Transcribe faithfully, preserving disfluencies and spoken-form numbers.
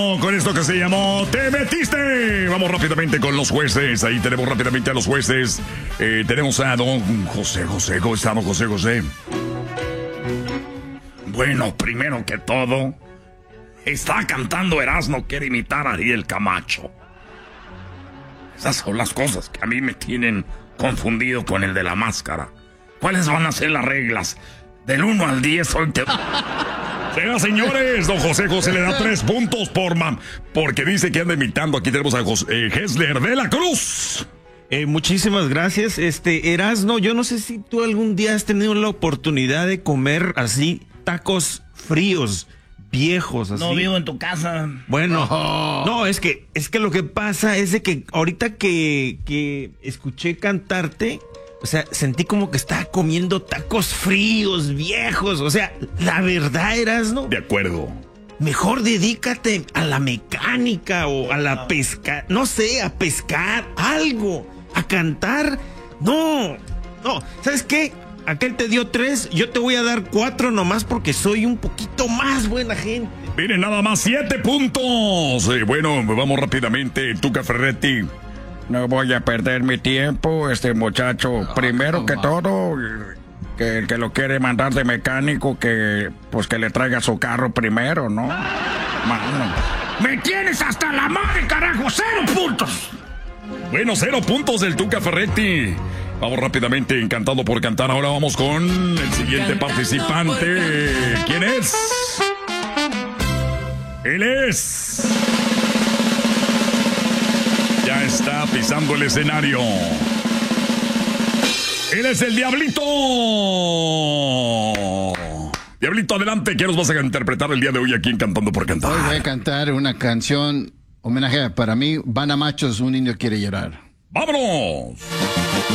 Con esto que se llamó Te Metiste. Vamos rápidamente con los jueces. Ahí tenemos rápidamente a los jueces. Eh, tenemos a don José José. ¿Cómo estamos, José José? Bueno, primero que todo, está cantando Erasmo, quiere imitar a Ariel Camacho. Esas son las cosas que a mí me tienen confundido con el de la máscara. ¿Cuáles van a ser las reglas? Del uno al diez, hoy te... Señoras, señores, don José José le da tres puntos por mam, porque dice que anda imitando. Aquí tenemos a José, eh, Hesler de la Cruz. Eh, muchísimas gracias. Este, Erasmo, yo no sé si tú algún día has tenido la oportunidad de comer así tacos fríos, viejos, así. No vivo en tu casa. Bueno, oh. no, es que, es que lo que pasa es de que ahorita que, que escuché cantarte, o sea, sentí como que estaba comiendo tacos fríos, viejos. O sea, la verdad, Erasmo. De acuerdo. Mejor dedícate a la mecánica o a la pesca, no sé, a pescar algo, a cantar. No, no, ¿sabes qué? Aquel te dio tres, yo te voy a dar cuatro nomás porque soy un poquito más buena gente. Miren, nada más siete puntos. Eh, bueno, vamos rápidamente. Tuca Ferretti. No voy a perder mi tiempo, este muchacho. No, Primero que todo, que el que lo quiere mandar de mecánico, que pues que le traiga su carro primero, ¿no? Mano. ¡Me tienes hasta la madre, carajo! ¡Cero puntos! Bueno, cero puntos del Tuca Ferretti. Vamos rápidamente, encantado por cantar. Ahora vamos con el siguiente Cantando participante. ¿Quién es? Él es... Ya está pisando el escenario. Él es el Diablito. Diablito, adelante. ¿Qué nos vas a interpretar el día de hoy aquí en Cantando por Cantar? Hoy voy a cantar una canción homenaje para mí. Van a Machos, un niño quiere llorar. ¡Vámonos!